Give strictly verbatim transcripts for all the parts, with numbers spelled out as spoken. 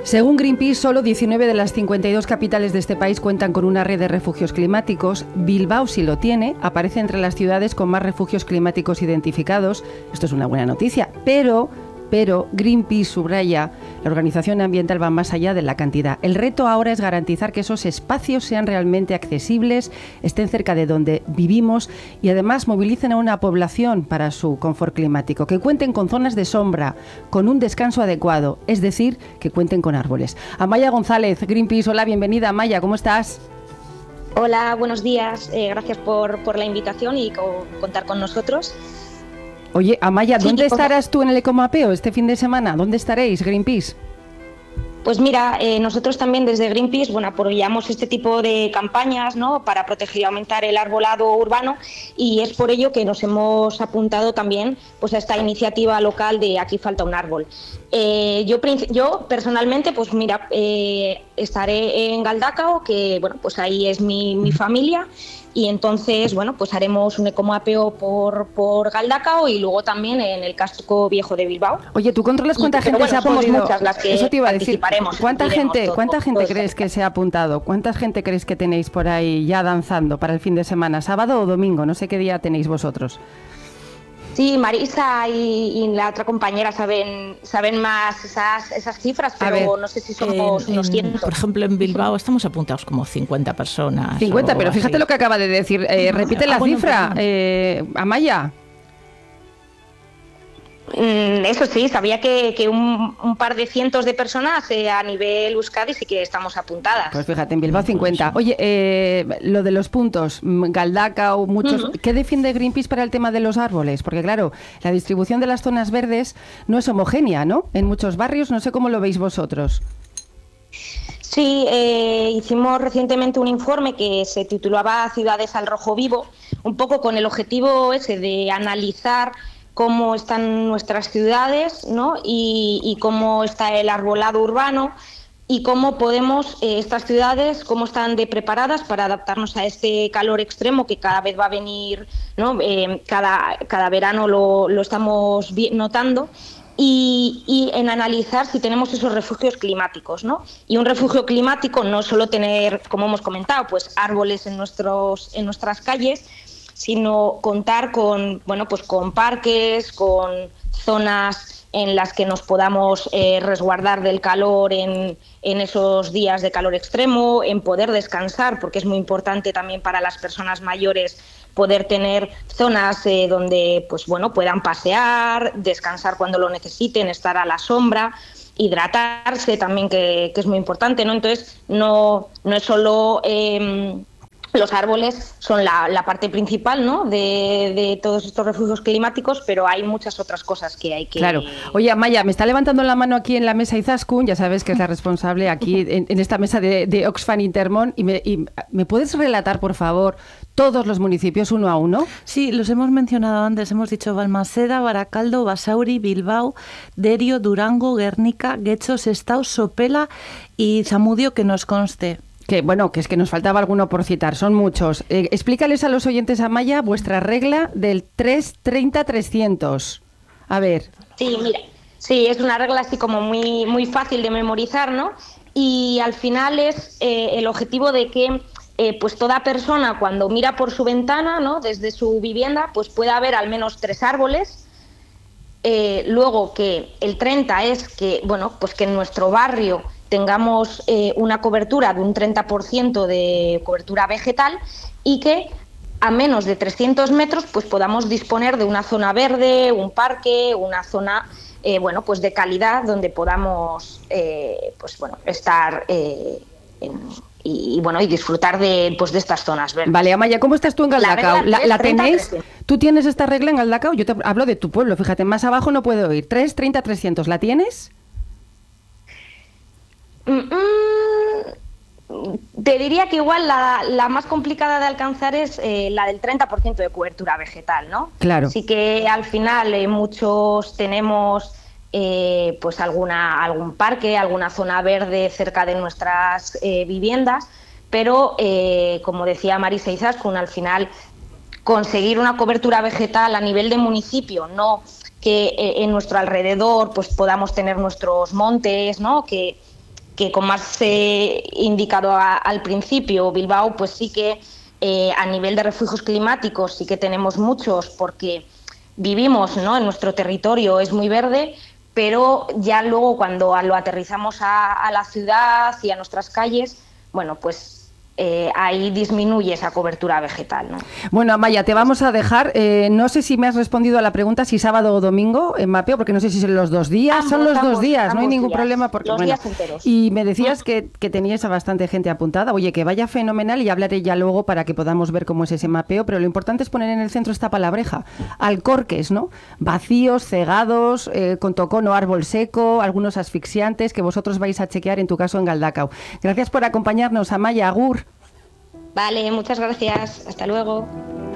Según Greenpeace, solo diecinueve de las cincuenta y dos capitales de este país cuentan con una red de refugios climáticos. Bilbao sí lo tiene, aparece entre las ciudades con más refugios climáticos identificados. Esto es una buena noticia, pero... Pero Greenpeace subraya, la organización ambiental va más allá de la cantidad. El reto ahora es garantizar que esos espacios sean realmente accesibles, estén cerca de donde vivimos y además movilicen a una población para su confort climático, que cuenten con zonas de sombra, con un descanso adecuado, es decir, que cuenten con árboles. Amaya González, Greenpeace, hola, bienvenida. Amaya, ¿cómo estás? Hola, buenos días. Eh, gracias por, por la invitación y co- contar con nosotros. Oye, Amaya, ¿dónde Sí, estarás tú en el ecomapeo este fin de semana? ¿Dónde estaréis, Greenpeace? Pues mira, eh, nosotros también desde Greenpeace, bueno, apoyamos este tipo de campañas, ¿no?, para proteger y aumentar el arbolado urbano, y es por ello que nos hemos apuntado también, pues, a esta iniciativa local de Aquí falta un árbol. Eh, yo, yo personalmente, pues mira, eh, estaré en Galdakao, que bueno, pues ahí es mi, mi familia. Y entonces, bueno, pues haremos un ecomapeo por, por Galdakao y luego también en el casco viejo de Bilbao. Oye, ¿tú controlas cuánta Y, gente bueno, se ha somos podido...? muchas las que Eso te iba a decir. participaremos, ¿Cuánta gente, todo, cuánta gente todo crees esto. que se ha apuntado? ¿Cuánta gente crees que tenéis por ahí ya danzando para el fin de semana? ¿Sábado o domingo? No sé qué día tenéis vosotros. Sí, Marisa y, y la otra compañera saben saben más esas, esas cifras, pero ver, no sé si somos en, unos en, cientos. Por ejemplo, en Bilbao estamos apuntados como cincuenta personas. cincuenta, pero fíjate así. lo que acaba de decir. Eh, repite Ah, la bueno, cifra, perdón. eh, Amaya. Mm, Eso sí, sabía que, que un, un par de cientos de personas eh, a nivel Euskadi sí que estamos apuntadas. Pues fíjate, en Bilbao cincuenta. Oye, eh, lo de los puntos, mm, Galdakao, muchos... Ujú. ¿Qué defiende Greenpeace para el tema de los árboles? Porque claro, la distribución de las zonas verdes no es homogénea, ¿no? En muchos barrios, no sé cómo lo veis vosotros. Sí, eh, hicimos recientemente un informe que se titulaba Ciudades al rojo vivo, un poco con el objetivo ese de analizar cómo están nuestras ciudades, ¿no?, y, y cómo está el arbolado urbano y cómo podemos, eh, estas ciudades, cómo están de preparadas para adaptarnos a este calor extremo que cada vez va a venir, ¿no? Eh, cada, cada verano lo, lo estamos vi- notando. Y, y en analizar si tenemos esos refugios climáticos, ¿no? Y un refugio climático no es solo tener, como hemos comentado, pues árboles en nuestros en nuestras calles, sino contar con, bueno, pues con parques, con zonas en las que nos podamos eh, resguardar del calor en, en esos días de calor extremo, en poder descansar, porque es muy importante también para las personas mayores poder tener zonas eh, donde, pues bueno, puedan pasear, descansar cuando lo necesiten, estar a la sombra, hidratarse también, que, que es muy importante, ¿no? Entonces, no, no es solo... Eh, los árboles son la, la parte principal, ¿no?, de, de todos estos refugios climáticos, pero hay muchas otras cosas que hay que... Claro. Oye, Amaya, me está levantando la mano aquí en la mesa Izaskun, ya sabes que es la responsable aquí en, en esta mesa de, de Oxfam Intermón, y me, y me puedes relatar, por favor, todos los municipios uno a uno. Sí, los hemos mencionado antes. Hemos dicho Balmaseda, Baracaldo, Basauri, Bilbao, Derio, Durango, Guernica, Guecho, Sestao, Sopela y Zamudio, que nos conste. Que bueno, que es que nos faltaba alguno por citar, son muchos. Eh, explícales a los oyentes, Amaya, vuestra regla del tres treinta trescientos. A ver. Sí, mira, sí, es una regla así como muy, muy fácil de memorizar, ¿no? Y al final es eh, el objetivo de que eh, pues toda persona, cuando mira por su ventana, ¿no?, desde su vivienda, pues pueda ver al menos tres árboles. Eh, luego que el treinta es que, bueno, pues que en nuestro barrio tengamos eh, una cobertura de un treinta por ciento de cobertura vegetal y que a menos de trescientos metros pues podamos disponer de una zona verde, un parque, una zona eh, bueno, pues de calidad donde podamos eh, pues bueno, estar eh, en, y, y bueno y disfrutar de, pues, de estas zonas verdes. Vale, Amaya, ¿cómo estás tú en Galdakao? La, ¿La, la tenéis? treinta, ¿Tú tienes esta regla en Galdakao? Yo te hablo de tu pueblo, fíjate, más abajo no puedo oír. tres treinta trescientos, ¿la tienes? Te diría que igual la, la más complicada de alcanzar es eh, la del treinta por ciento de cobertura vegetal, ¿no? Claro. Sí que al final eh, muchos tenemos eh, pues alguna, algún parque, alguna zona verde cerca de nuestras eh, viviendas, pero eh, como decía Marisa Izaskun, al final conseguir una cobertura vegetal a nivel de municipio, no que eh, en nuestro alrededor pues podamos tener nuestros montes, ¿no?, que que como has eh, indicado a, al principio, Bilbao pues sí que eh, a nivel de refugios climáticos sí que tenemos muchos porque vivimos, ¿no?, en nuestro territorio, es muy verde, pero ya luego cuando lo aterrizamos a, a la ciudad y a nuestras calles, bueno, pues Eh, ahí disminuye esa cobertura vegetal, ¿no? Bueno, Amaya, te vamos a dejar. Eh, no sé si me has respondido a la pregunta si sábado o domingo en mapeo, porque no sé si son los dos días. Ambos, son los ambos, dos días, no hay ningún días. problema. Porque, los bueno, días enteros. Y me decías que, que teníais a bastante gente apuntada. Oye, que vaya fenomenal y hablaré ya luego para que podamos ver cómo es ese mapeo, pero lo importante es poner en el centro esta palabreja. Alcorques, ¿no? Vacíos, cegados, eh, con tocón o árbol seco, algunos asfixiantes que vosotros vais a chequear en tu caso en Galdakao. Gracias por acompañarnos, Amaya. Agur. Vale, muchas gracias. Hasta luego.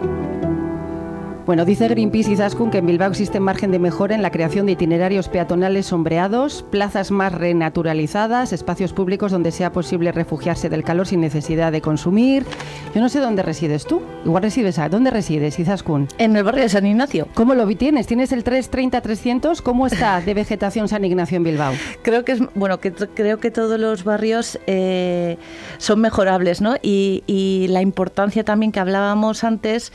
Bueno, dice Greenpeace Izaskun que en Bilbao existe margen de mejora en la creación de itinerarios peatonales sombreados, plazas más renaturalizadas, espacios públicos donde sea posible refugiarse del calor sin necesidad de consumir. Yo no sé dónde resides tú. Igual resides a... ¿Dónde resides, Izaskun? En el barrio de San Ignacio. ¿Cómo lo tienes? ¿Tienes el trescientos treinta trescientos? ¿Cómo está de vegetación San Ignacio en Bilbao? Creo que es bueno que creo que todos los barrios eh, son mejorables, ¿no? Y, y la importancia también que hablábamos antes.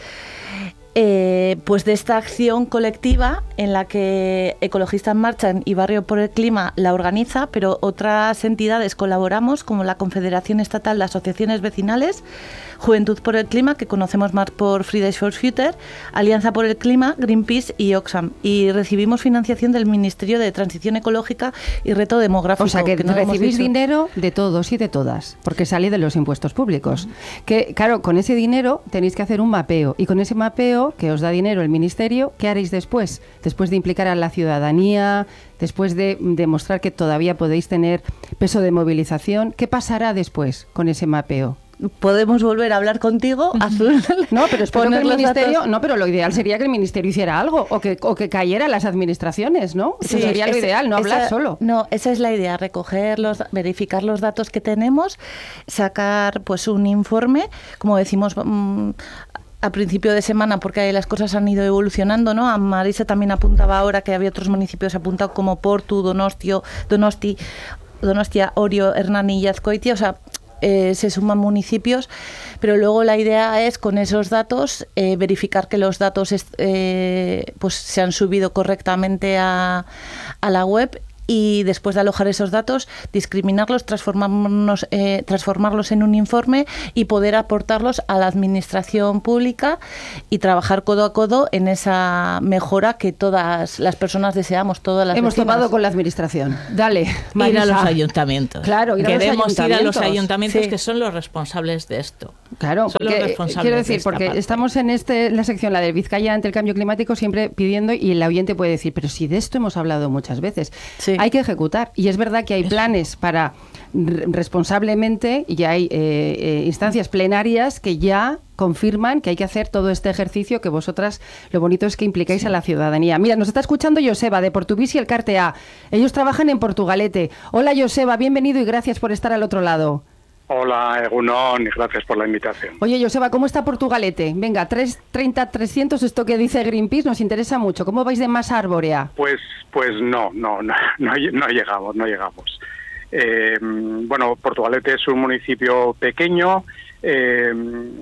Eh, pues de esta acción colectiva en la que Ecologistas Marchan y Barrio por el Clima la organiza, pero otras entidades colaboramos, como la Confederación Estatal de Asociaciones Vecinales, Juventud por el Clima, que conocemos más por Fridays for Future, Alianza por el Clima, Greenpeace y Oxfam. Y recibimos financiación del Ministerio de Transición Ecológica y Reto Demográfico. O sea, que, que no recibís dicho. dinero de todos y de todas, porque sale de los impuestos públicos. Uh-huh. Que, claro, con ese dinero tenéis que hacer un mapeo, y con ese mapeo que os da dinero el Ministerio, ¿qué haréis después? Después de implicar a la ciudadanía, después de demostrar que todavía podéis tener peso de movilización, ¿qué pasará después con ese mapeo? Podemos volver a hablar contigo, Azul. No, pero espero que el ministerio, datos. no, pero lo ideal sería que el ministerio hiciera algo o que o que cayera las administraciones, ¿no? Eso sí, sería lo esa, ideal, no hablar esa, solo. No, esa es la idea, recoger los, verificar los datos que tenemos, sacar pues un informe, como decimos. Mmm, a principio de semana, porque las cosas han ido evolucionando, ¿no? A Marisa también apuntaba ahora que había otros municipios apuntados como Portu, Donostio, Donosti, Donostia, Orio, Hernani y Azkoitia, o sea, eh, se suman municipios, pero luego la idea es con esos datos eh, verificar que los datos est, eh, pues se han subido correctamente a, a la web. Y después de alojar esos datos, discriminarlos, transformarnos, eh, transformarlos en un informe y poder aportarlos a la administración pública y trabajar codo a codo en esa mejora que todas las personas deseamos, todas las Hemos vecinas. tomado con la administración. Dale, Marisa. Ir a los ayuntamientos. Claro, ir a Queremos los ayuntamientos. ir a los ayuntamientos sí. que son los responsables de esto. Claro, son porque, los responsables quiero decir, de esta porque parte. estamos en este la sección, la de Vizcaya ante el cambio climático, siempre pidiendo, y el oyente puede decir, pero si de esto hemos hablado muchas veces, sí. hay que ejecutar. Y es verdad que hay planes para responsablemente, y hay eh, eh, instancias plenarias que ya confirman que hay que hacer todo este ejercicio que vosotras, lo bonito es que implicáis sí. a la ciudadanía. Mira, nos está escuchando Joseba de Portubís y el Cartea. Ellos trabajan en Portugalete. Hola Joseba, bienvenido y gracias por estar al otro lado. Hola, Egunon, y gracias por la invitación. Oye, Joseba, ¿cómo está Portugalete? Venga, trescientos treinta trescientos, esto que dice Greenpeace, nos interesa mucho. ¿Cómo vais de masa arbórea? Pues pues no, no, no, no, no llegamos, no llegamos. Eh, bueno, Portugalete es un municipio pequeño, eh,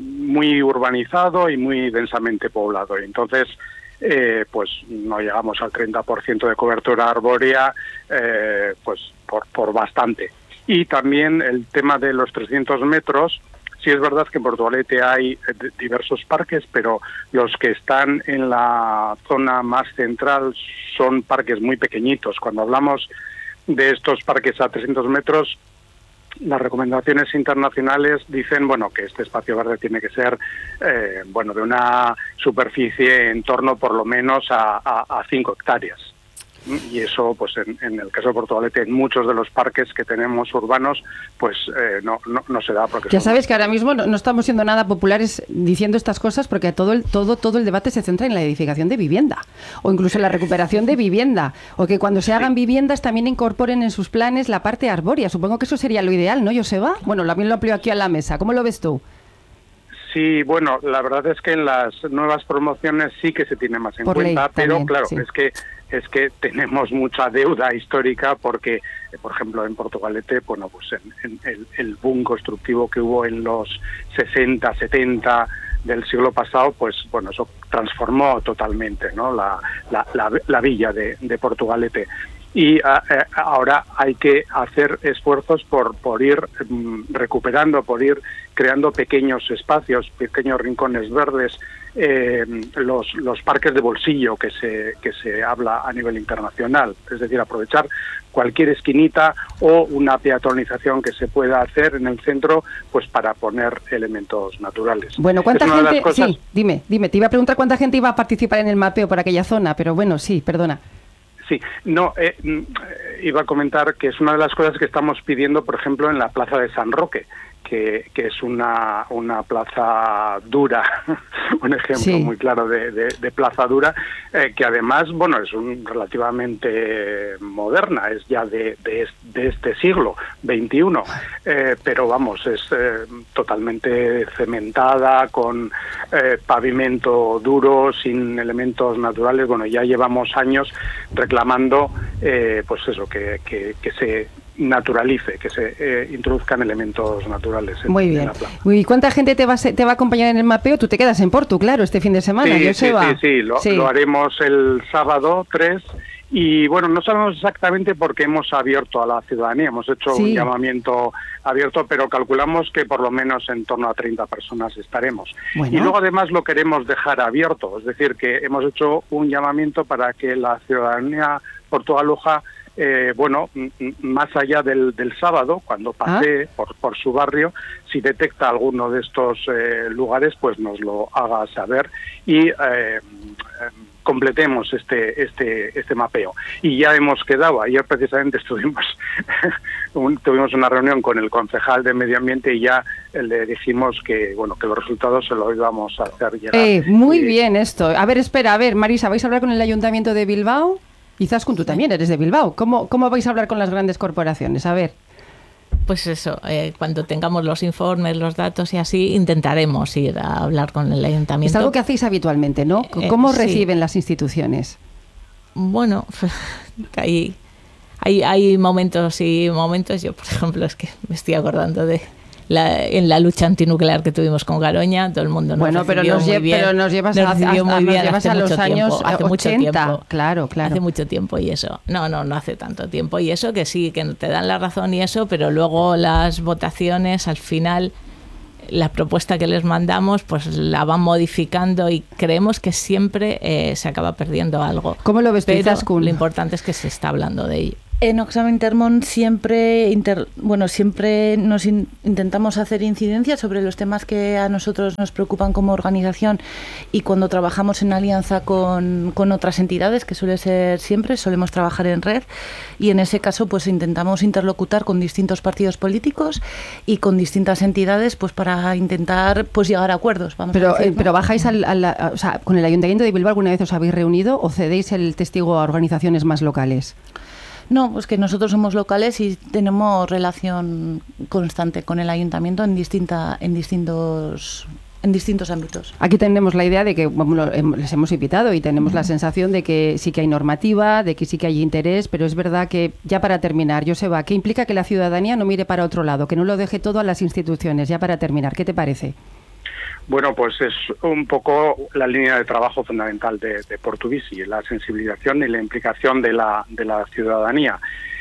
muy urbanizado y muy densamente poblado. Entonces, eh, pues no llegamos al treinta por ciento de cobertura arbórea, eh, pues por, por bastante. Y también el tema de los trescientos metros, sí es verdad que en Portugalete hay diversos parques, pero los que están en la zona más central son parques muy pequeñitos. Cuando hablamos de estos parques a trescientos metros, las recomendaciones internacionales dicen, bueno, que este espacio verde tiene que ser, eh, bueno, de una superficie en torno por lo menos a, a, a cinco hectáreas. Y eso, pues en, en el caso de Portugalete, en muchos de los parques que tenemos urbanos, pues eh, no, no, no se da. Porque ya son... sabes que ahora mismo no, no estamos siendo nada populares diciendo estas cosas, porque todo el, todo, todo el debate se centra en la edificación de vivienda, o incluso en la recuperación de vivienda, o que cuando se hagan viviendas también incorporen en sus planes la parte arbórea. Supongo que eso sería lo ideal, ¿no, Joseba? Bueno, también lo amplío aquí a la mesa. ¿Cómo lo ves tú? Sí, bueno, la verdad es que en las nuevas promociones sí que se tiene más en Por cuenta, ley, pero también, claro, sí. es que es que tenemos mucha deuda histórica porque, eh, por ejemplo, en Portugalete, bueno, pues en, en el, el boom constructivo que hubo en los sesenta, setenta del siglo pasado, pues bueno, eso transformó totalmente, ¿no?, la, la, la, la villa de, de Portugalete. Y eh, ahora hay que hacer esfuerzos por, por ir um, recuperando, por ir creando pequeños espacios, pequeños rincones verdes, eh, los, los parques de bolsillo que se, que se habla a nivel internacional, es decir, aprovechar cualquier esquinita o una peatonalización que se pueda hacer en el centro, pues para poner elementos naturales. Bueno, ¿cuánta es una gente? de las cosas... Sí, dime, dime, te iba a preguntar cuánta gente iba a participar en el mapeo por aquella zona, pero bueno, sí, perdona. Sí, no, eh, iba a comentar que es una de las cosas que estamos pidiendo, por ejemplo, en la Plaza de San Roque, que, que es una, una plaza dura, un ejemplo sí. muy claro de, de, de plaza dura, eh, que además, bueno, es un relativamente moderna, es ya de, de, de este siglo veintiuno, eh, pero vamos, es eh, totalmente cementada, con eh, pavimento duro, sin elementos naturales. Bueno, ya llevamos años reclamando, eh, pues eso, que, que, que se naturalice, que se eh, introduzcan elementos naturales en, Muy bien. en la plaza. ¿Y cuánta gente te va, a, te va a acompañar en el mapeo? Tú te quedas en Porto, claro, este fin de semana. Sí, Joseba. sí, sí, sí, lo, sí. lo haremos el sábado tres. Y bueno, no sabemos exactamente porque hemos abierto a la ciudadanía, hemos hecho sí. un llamamiento abierto, pero calculamos que por lo menos en torno a treinta personas estaremos. Bueno. Y luego además lo queremos dejar abierto, es decir, que hemos hecho un llamamiento para que la ciudadanía portugaluja, eh, bueno, más allá del, del sábado, cuando pase ¿Ah? por, por su barrio, si detecta alguno de estos eh, lugares, pues nos lo haga saber y eh, eh, completemos este este este mapeo. Y ya hemos quedado, ayer precisamente estuvimos un, tuvimos una reunión con el concejal de Medio Ambiente y ya le dijimos que bueno que los resultados se los íbamos a hacer llegar. Eh, muy y, bien esto. A ver, espera, a ver, Marisa, ¿vais a hablar con el Ayuntamiento de Bilbao? Quizás con tú también eres de Bilbao. ¿Cómo, cómo vais a hablar con las grandes corporaciones? A ver. Pues eso, eh, cuando tengamos los informes, los datos y así, intentaremos ir a hablar con el ayuntamiento. Es algo que hacéis habitualmente, ¿no? ¿Cómo eh, reciben sí. las instituciones? Bueno, hay, hay, hay momentos y momentos. Yo, por ejemplo, es que me estoy acordando de la, en la lucha antinuclear que tuvimos con Garoña, todo el mundo nos bueno, pero recibió nos muy lle- bien. Pero nos llevas nos a, a, muy a, bien nos llevas a los años tiempo, hace mucho ochenta, tiempo. Claro, claro. Hace mucho tiempo y eso. No, no, no hace tanto tiempo. Y eso que sí, que te dan la razón y eso, pero luego las votaciones, al final, la propuesta que les mandamos, pues la van modificando y creemos que siempre eh, se acaba perdiendo algo. ¿Cómo lo ves, pero Izaskun? Lo importante es que se está hablando de ello. En Oxfam Intermón siempre inter, bueno siempre nos in, intentamos hacer incidencia sobre los temas que a nosotros nos preocupan como organización, y cuando trabajamos en alianza con, con otras entidades, que suele ser siempre, solemos trabajar en red, y en ese caso pues intentamos interlocutar con distintos partidos políticos y con distintas entidades pues para intentar pues llegar a acuerdos. Vamos pero, a decir, eh, ¿no? pero bajáis al, al, a, o sea, con el Ayuntamiento de Bilbao, ¿alguna vez os habéis reunido o cedéis el testigo a organizaciones más locales? No, pues que nosotros somos locales y tenemos relación constante con el ayuntamiento en distinta, en distintos, en distintos ámbitos. Aquí tenemos la idea de que bueno, les hemos invitado y tenemos uh-huh. la sensación de que sí que hay normativa, de que sí que hay interés, pero es verdad que, ya para terminar, Joseba, ¿qué implica que la ciudadanía no mire para otro lado, que no lo deje todo a las instituciones? Ya para terminar, ¿qué te parece? Bueno, pues es un poco la línea de trabajo fundamental de, de Portubici, la sensibilización y la implicación de la, de la ciudadanía.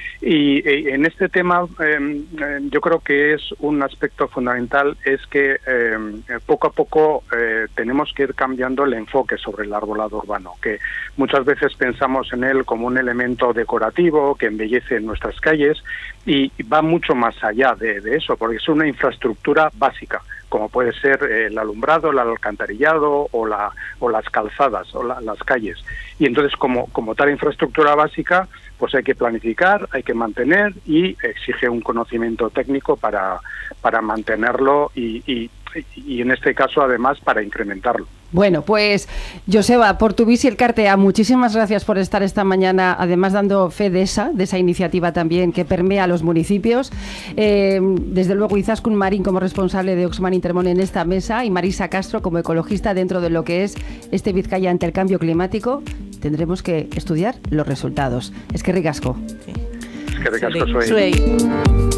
Y, y en este tema eh, yo creo que es un aspecto fundamental, es que eh, poco a poco eh, tenemos que ir cambiando el enfoque sobre el arbolado urbano, que muchas veces pensamos en él como un elemento decorativo que embellece nuestras calles, y va mucho más allá de, de eso, porque es una infraestructura básica, como puede ser eh, el alumbrado, el alcantarillado o, la, o las calzadas o la, las calles. Y entonces, como, como tal infraestructura básica, pues hay que planificar, hay que mantener, y exige un conocimiento técnico para, para mantenerlo y, y, y en este caso además para incrementarlo. Bueno, pues Joseba, Portubici Elkartea, muchísimas gracias por estar esta mañana, además dando fe de esa, de esa iniciativa también que permea a los municipios. Eh, desde luego Izaskun Marín como responsable de Oxfam Intermón en esta mesa, y Marisa Castro como ecologista dentro de lo que es este Vizcaya ante el cambio climático. tendremos que estudiar los resultados. Es que ricasco. Sí. Es que ricasco soy. Zuei.